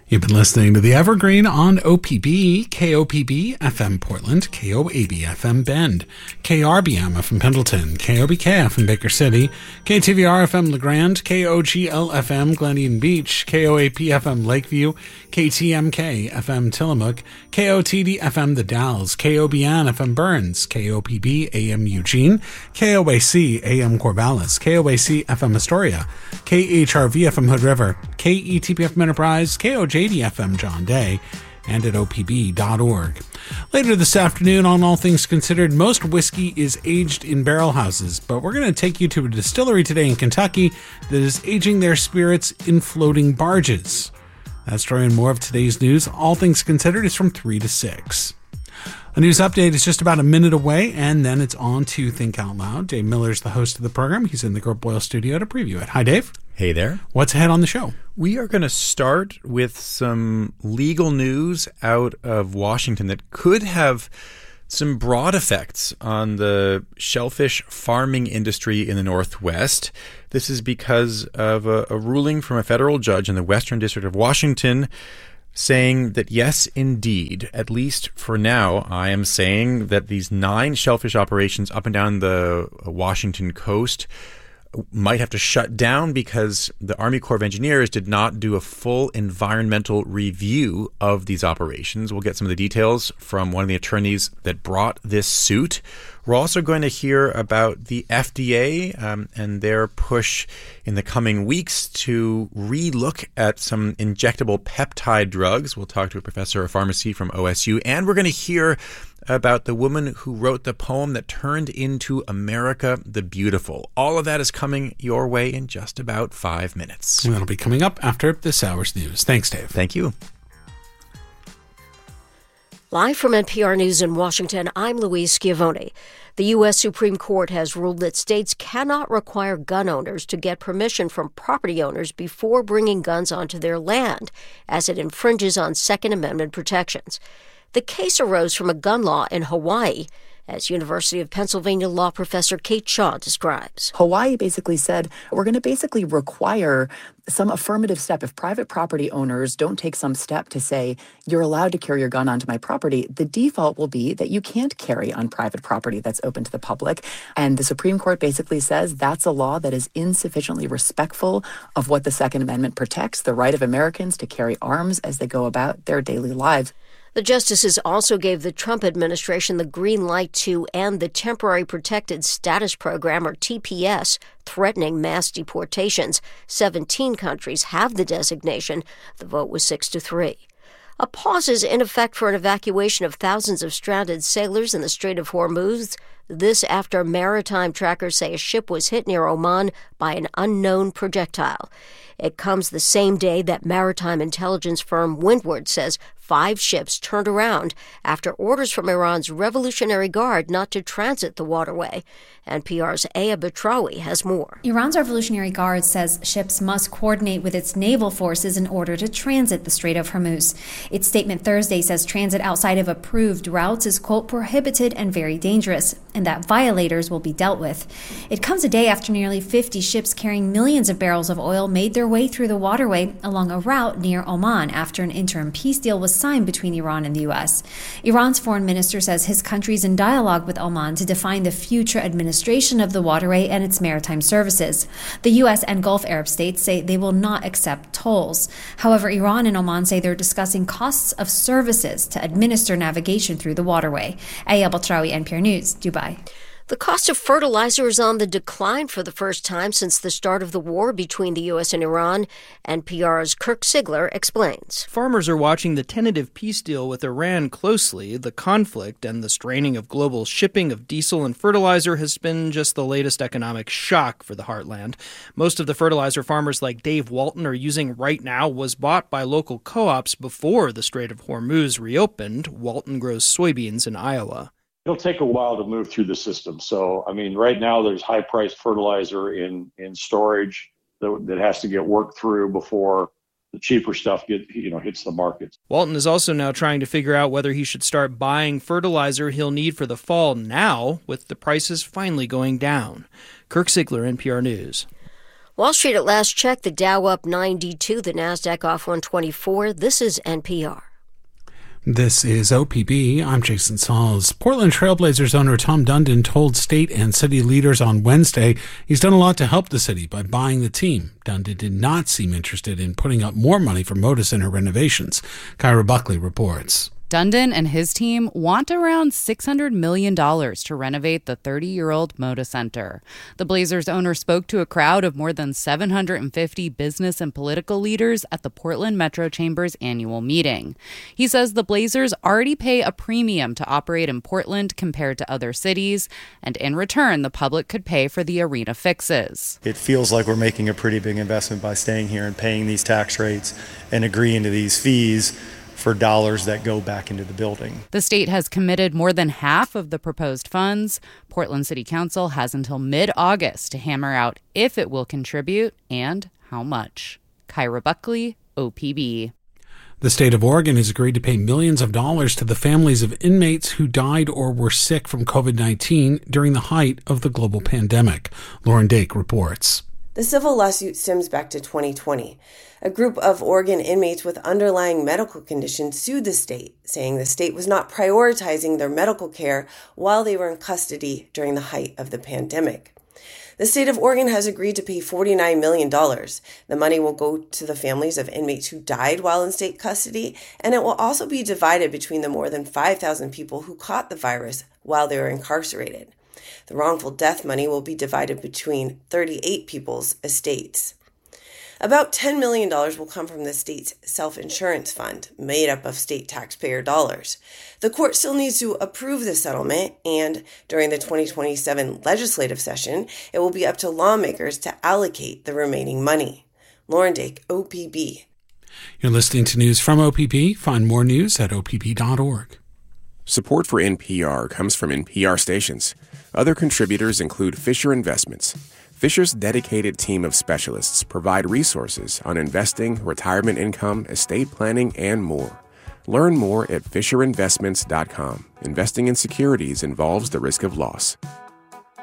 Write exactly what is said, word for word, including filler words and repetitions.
You've been listening to The Evergreen on O P B, K O P B F M Portland, K O A B F M Bend, K R B M F M Pendleton, K O B K F M Baker City, K T V R F M LeGrand, K O G L F M Glen Eden Beach, K O A P F M Lakeview, K T M K F M Tillamook, K O T D F M The Dalles, K O B N F M Burns, K O P B A M Eugene, K O A C A M Corvallis, K O A C F M Astoria, K H R V F M Hood River, K E T P F M Enterprise, K O J D F M John Day, and at O P B dot org. Later this afternoon on All Things Considered, most whiskey is aged in barrel houses, but we're going to take you to a distillery today in Kentucky that is aging their spirits in floating barges. That story and more of today's news, All Things Considered, is from three to six. A news update is just about a minute away, and then it's on to Think Out Loud. Dave Miller's the host of the program. He's in the Gert Boyle studio to preview it. Hi, Dave. Hey there. What's ahead on the show? We are going to start with some legal news out of Washington that could have some broad effects on the shellfish farming industry in the Northwest. This is because of a, a ruling from a federal judge in the Western District of Washington saying that, yes, indeed, at least for now, I am saying that these nine shellfish operations up and down the Washington coast might have to shut down because the Army Corps of Engineers did not do a full environmental review of these operations. We'll get some of the details from one of the attorneys that brought this suit. We're also going to hear about the F D A um, and their push in the coming weeks to re-look at some injectable peptide drugs. We'll talk to a professor of pharmacy from O S U, and we're going to hear about the woman who wrote the poem that turned into America the Beautiful. All of that is coming your way in just about five minutes. And that'll be coming up after this hour's news. Thanks, Dave. Thank you. Live from N P R News in Washington, I'm Louise Schiavone. The U S Supreme Court has ruled that states cannot require gun owners to get permission from property owners before bringing guns onto their land, as it infringes on Second Amendment protections. The case arose from a gun law in Hawaii, as University of Pennsylvania law professor Kate Shaw describes. Hawaii basically said, we're going to basically require some affirmative step. If private property owners don't take some step to say, you're allowed to carry your gun onto my property, the default will be that you can't carry on private property that's open to the public. And the Supreme Court basically says that's a law that is insufficiently respectful of what the Second Amendment protects, the right of Americans to carry arms as they go about their daily lives. The justices also gave the Trump administration the green light to end the Temporary Protected Status Program, or T P S, threatening mass deportations. Seventeen countries have the designation. The vote was six to three. A pause is in effect for an evacuation of thousands of stranded sailors in the Strait of Hormuz. This after maritime trackers say a ship was hit near Oman by an unknown projectile. It comes the same day that maritime intelligence firm Windward says five ships turned around after orders from Iran's Revolutionary Guard not to transit the waterway. N P R's Aya Batrawi has more. Iran's Revolutionary Guard says ships must coordinate with its naval forces in order to transit the Strait of Hormuz. Its statement Thursday says transit outside of approved routes is, quote, prohibited and very dangerous, and that violators will be dealt with. It comes a day after nearly fifty ships carrying millions of barrels of oil made their way through the waterway along a route near Oman after an interim peace deal was signed between Iran and the U S. Iran's foreign minister says his country is in dialogue with Oman to define the future administration of the waterway and its maritime services. The U S and Gulf Arab states say they will not accept tolls. However, Iran and Oman say they're discussing costs of services to administer navigation through the waterway. Aya Batrawi, N P R News, Dubai. The cost of fertilizer is on the decline for the first time since the start of the war between the U S and Iran. N P R's Kirk Sigler explains. Farmers are watching the tentative peace deal with Iran closely. The conflict and the straining of global shipping of diesel and fertilizer has been just the latest economic shock for the heartland. Most of the fertilizer farmers like Dave Walton are using right now was bought by local co-ops before the Strait of Hormuz reopened. Walton grows soybeans in Iowa. It'll take a while to move through the system. So, I mean, right now there's high-priced fertilizer in, in storage that, that has to get worked through before the cheaper stuff get, you know, hits the markets. Walton is also now trying to figure out whether he should start buying fertilizer he'll need for the fall now, with the prices finally going down. Kirk Sigler, N P R News. Wall Street at last check, the Dow up ninety-two, the Nasdaq off one twenty-four. This is N P R. This is O P B. I'm Jason Sauls. Portland Trailblazers owner Tom Dundon told state and city leaders on Wednesday he's done a lot to help the city by buying the team. Dundon did not seem interested in putting up more money for Moda Center renovations. Kyra Buckley reports. Dundon and his team want around six hundred million dollars to renovate the thirty-year-old Moda Center. The Blazers owner spoke to a crowd of more than seven hundred fifty business and political leaders at the Portland Metro Chamber's annual meeting. He says the Blazers already pay a premium to operate in Portland compared to other cities, and in return, the public could pay for the arena fixes. It feels like we're making a pretty big investment by staying here and paying these tax rates and agreeing to these fees for dollars that go back into the building. The state has committed more than half of the proposed funds. Portland City Council has until mid-August to hammer out if it will contribute and how much. Kyra Buckley, O P B. The state of Oregon has agreed to pay millions of dollars to the families of inmates who died or were sick from covid nineteen during the height of the global pandemic. Lauren Dake reports. The civil lawsuit stems back to twenty twenty. A group of Oregon inmates with underlying medical conditions sued the state, saying the state was not prioritizing their medical care while they were in custody during the height of the pandemic. The state of Oregon has agreed to pay forty-nine million dollars. The money will go to the families of inmates who died while in state custody, and it will also be divided between the more than five thousand people who caught the virus while they were incarcerated. The wrongful death money will be divided between thirty-eight people's estates. About ten million dollars will come from the state's self-insurance fund, made up of state taxpayer dollars. The court still needs to approve the settlement, and during the twenty twenty-seven legislative session, it will be up to lawmakers to allocate the remaining money. Lauren Dake, O P B. You're listening to news from O P B. Find more news at O P B dot org. Support for N P R comes from N P R stations. Other contributors include Fisher Investments. Fisher's dedicated team of specialists provide resources on investing, retirement income, estate planning, and more. Learn more at fisher investments dot com. Investing in securities involves the risk of loss.